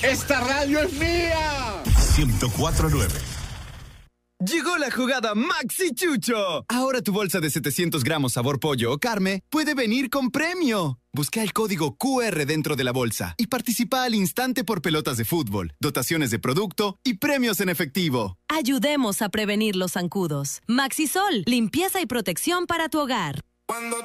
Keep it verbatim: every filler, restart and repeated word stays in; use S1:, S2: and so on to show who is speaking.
S1: ¡Esta radio es mía!
S2: ciento cuatro punto nueve.
S3: Llegó la jugada Maxi Chucho. Ahora tu bolsa de setecientos gramos sabor pollo o carne puede venir con premio. Busca el código Q R dentro de la bolsa y participa al instante por pelotas de fútbol, dotaciones de producto y premios en efectivo.
S4: Ayudemos a prevenir los zancudos. Maxisol, limpieza y protección para tu hogar.
S5: Cuando